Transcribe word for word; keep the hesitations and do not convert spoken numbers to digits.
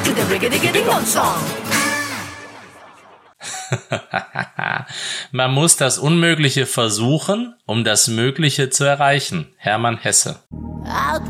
to the Rigga-Digga-Ding-Dong-Song. Man muss das Unmögliche versuchen, um das Mögliche zu erreichen. Hermann Hesse. Out